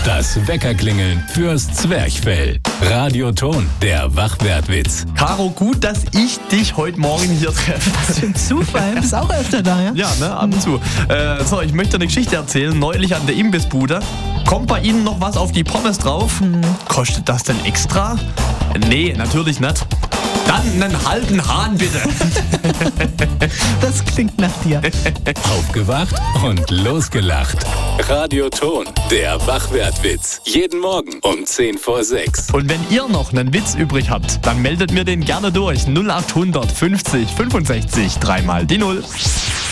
Das Weckerklingeln fürs Zwerchfell. Radioton, der Wachwertwitz. Caro, gut, dass ich dich heute Morgen hier treffe. Was für ein Zufall, du bist auch öfter da, ja? Ja, ne, ab und zu. So, ich möchte eine Geschichte erzählen. Neulich an der Imbissbude. Kommt bei Ihnen noch was auf die Pommes drauf? Kostet das denn extra? Nee, natürlich nicht. Dann einen halben Hahn bitte. Das klingt nach dir. Aufgewacht und losgelacht. Radioton, der Wachwertwitz. Jeden Morgen um 5:50. Und wenn ihr noch einen Witz übrig habt, dann meldet mir den gerne durch. 0800 50 65 3 mal die 0.